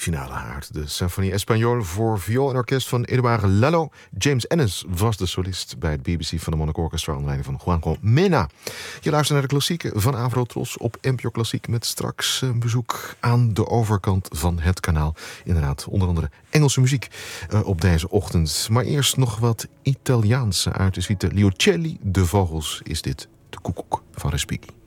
finale uit de Symphonie Espagnole voor viool en orkest van Eduardo Lalo. James Ennis was de solist bij het BBC van de Monaco Orchestra onder leiding van Juanjo Mena. Je luistert naar de klassieken van Avrotros op NPO Klassiek met straks een bezoek aan de overkant van het kanaal. Inderdaad, onder andere Engelse muziek op deze ochtend. Maar eerst nog wat Italiaanse uit de suite Liucelli de Vogels is dit de Koekoek van Respighi.